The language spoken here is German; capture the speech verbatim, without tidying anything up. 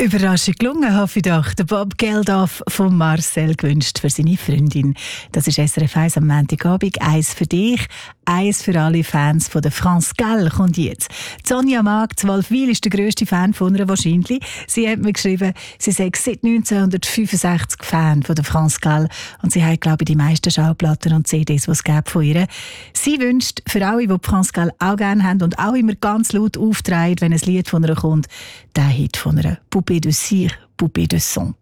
Überraschend gelungen, hoffe ich doch. Der Bob Geldof von Marcel gewünscht für seine Freundin. Das ist S R F eins am Montagabend. Eins für dich, eins für alle Fans von der France Gall kommt jetzt. Sonja Mag zu Wolfwil ist der grösste Fan von ihr wahrscheinlich. Sie hat mir geschrieben, sie sei seit neunzehnhundertfünfundsechzig Fan von der France Gall und sie hat, glaube ich, die meisten Schallplatten und C Ds, die es gibt von ihr. Sie wünscht für alle, die die France Gall auch gerne haben und auch immer ganz laut auftreten, wenn ein Lied von ihr kommt, der Hit von einer Poupée de cire, Poupée de son.